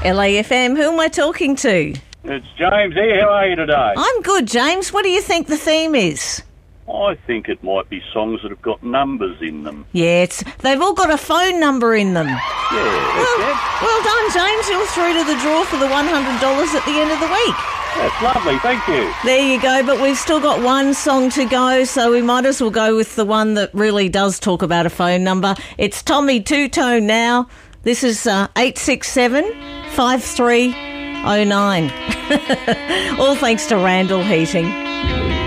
LAFM, who am I talking to? It's James here. How are you today? I'm good, James. What do you think the theme is? I think it might be songs that have got numbers in them. Yeah, they've all got a phone number in them. Yeah, Well done, James. You're through to the draw for the $100 at the end of the week. that's lovely. Thank you. There you go, but we've still got one song to go, so we might as well go with the one that really does talk about a phone number. It's Tommy Two Tone now. This is 867-5309. All thanks to Randall Heating.